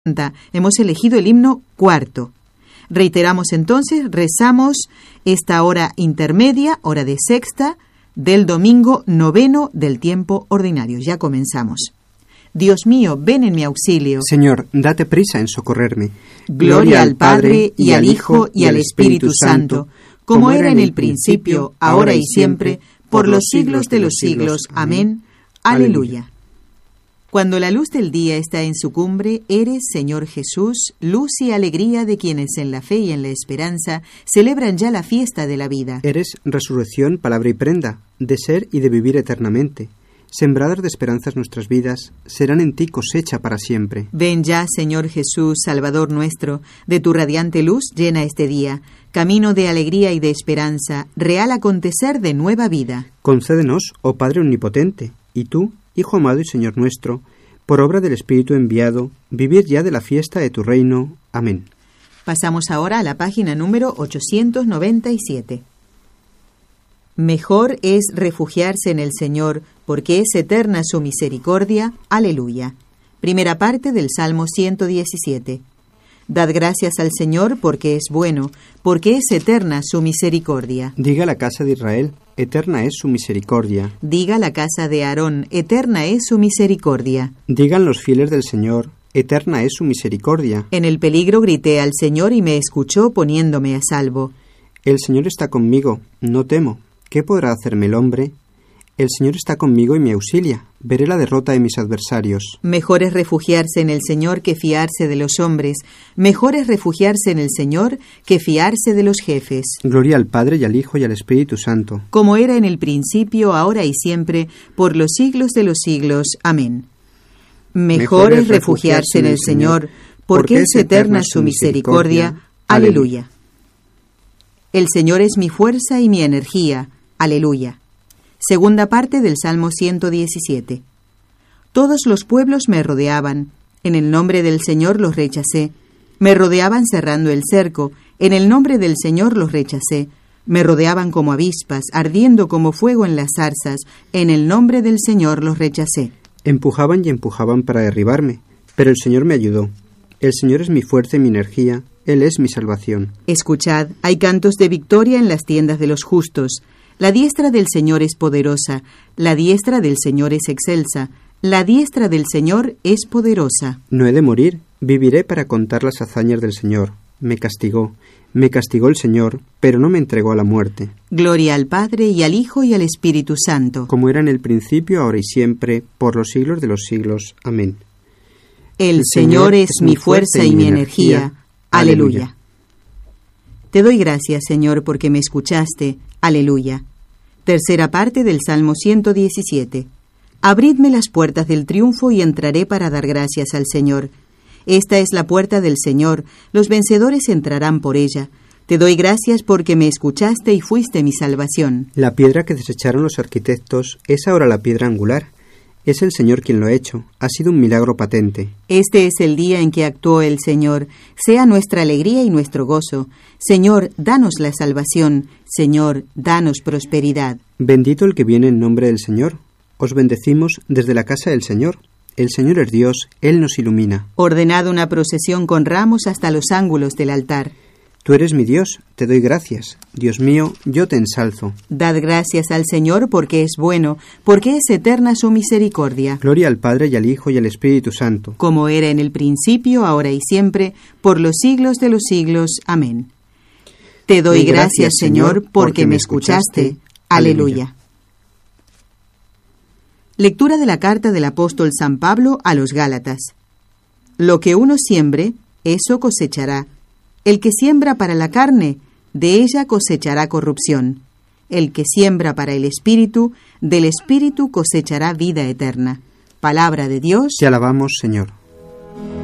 Hemos elegido el himno cuarto. Reiteramos entonces, rezamos esta hora intermedia, hora de sexta, del domingo noveno del tiempo ordinario. Ya comenzamos. Dios mío, ven en mi auxilio. Señor, date prisa en socorrerme. Gloria al Padre, y al Hijo, y al Espíritu Santo, como era en el principio, ahora y siempre, por los siglos de los siglos. Amén. Aleluya. Cuando la luz del día está en su cumbre, eres, Señor Jesús, luz y alegría de quienes en la fe y en la esperanza celebran ya la fiesta de la vida. Eres resurrección, palabra y prenda, de ser y de vivir eternamente. Sembradas de esperanzas nuestras vidas, serán en ti cosecha para siempre. Ven ya, Señor Jesús, Salvador nuestro, de tu radiante luz llena este día, camino de alegría y de esperanza, real acontecer de nueva vida. Concédenos, oh Padre omnipotente, y tú, Hijo amado y Señor nuestro, por obra del Espíritu enviado, vivir ya de la fiesta de tu reino. Amén. Pasamos ahora a la página número 897. Mejor es refugiarse en el Señor, porque es eterna su misericordia. Aleluya. Primera parte del Salmo 117. Dad gracias al Señor porque es bueno, porque es eterna su misericordia. Diga la casa de Israel, eterna es su misericordia. Diga la casa de Aarón, eterna es su misericordia. Digan los fieles del Señor, eterna es su misericordia. En el peligro grité al Señor y me escuchó poniéndome a salvo. El Señor está conmigo, no temo. ¿Qué podrá hacerme el hombre? El Señor está conmigo y me auxilia. Veré la derrota de mis adversarios. Mejor es refugiarse en el Señor que fiarse de los hombres. Mejor es refugiarse en el Señor que fiarse de los jefes. Gloria al Padre y al Hijo y al Espíritu Santo. Como era en el principio, ahora y siempre, por los siglos de los siglos. Amén. Mejor es refugiarse en el Señor, porque es eterna su misericordia. Aleluya. El Señor es mi fuerza y mi energía. Aleluya. Segunda parte del Salmo 117. Todos los pueblos me rodeaban. En el nombre del Señor los rechacé. Me rodeaban cerrando el cerco. En el nombre del Señor los rechacé. Me rodeaban como avispas, ardiendo como fuego en las zarzas. En el nombre del Señor los rechacé. Empujaban y empujaban para derribarme, pero el Señor me ayudó. El Señor es mi fuerza y mi energía. Él es mi salvación. Escuchad, hay cantos de victoria en las tiendas de los justos. La diestra del Señor es poderosa, la diestra del Señor es excelsa, la diestra del Señor es poderosa. No he de morir, viviré para contar las hazañas del Señor. Me castigó el Señor, pero no me entregó a la muerte. Gloria al Padre y al Hijo y al Espíritu Santo. Como era en el principio, ahora y siempre, por los siglos de los siglos. Amén. El Señor es mi fuerza y mi energía. Aleluya. Te doy gracias, Señor, porque me escuchaste. Aleluya. Tercera parte del Salmo 117. Abridme las puertas del triunfo y entraré para dar gracias al Señor. Esta es la puerta del Señor, los vencedores entrarán por ella. Te doy gracias porque me escuchaste y fuiste mi salvación. La piedra que desecharon los arquitectos es ahora la piedra angular. Es el Señor quien lo ha hecho. Ha sido un milagro patente. Este es el día en que actuó el Señor. Sea nuestra alegría y nuestro gozo. Señor, danos la salvación. Señor, danos prosperidad. Bendito el que viene en nombre del Señor. Os bendecimos desde la casa del Señor. El Señor es Dios, Él nos ilumina. Ordenad una procesión con ramos hasta los ángulos del altar. Tú eres mi Dios, te doy gracias. Dios mío, yo te ensalzo. Dad gracias al Señor porque es bueno, porque es eterna su misericordia. Gloria al Padre y al Hijo y al Espíritu Santo. Como era en el principio, ahora y siempre, por los siglos de los siglos. Amén. Te doy gracias, Señor, porque me escuchaste. Aleluya. Lectura de la carta del apóstol San Pablo a los Gálatas. Lo que uno siembre, eso cosechará. El que siembra para la carne, de ella cosechará corrupción. El que siembra para el Espíritu, del Espíritu cosechará vida eterna. Palabra de Dios. Te alabamos, Señor.